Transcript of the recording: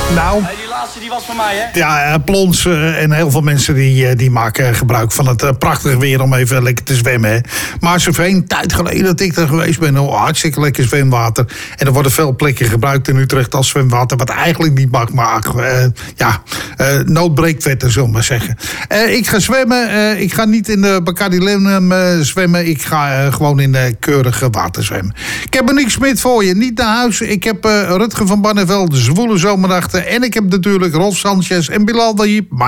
Nou, die laatste die was van mij, hè? ja, Plons en heel veel mensen die maken gebruik van het prachtige weer om even lekker te zwemmen. Hè. Maarseveen, een tijd geleden dat ik er geweest ben, hartstikke lekker zwemwater. En er worden veel plekken gebruikt in Utrecht als zwemwater, wat eigenlijk niet mag, maar noodbreekwetten, zullen we maar zeggen. Ik ga zwemmen. Ik ga niet in de Bacardi Lemon zwemmen. Ik ga gewoon in keurige water zwemmen. Ik heb er niks meer voor je. Niet naar huis. Ik heb Rutger van Barneveld, de zwoele zomernachten. En ik heb natuurlijk Rolf Sanchez en Bilal Wahib.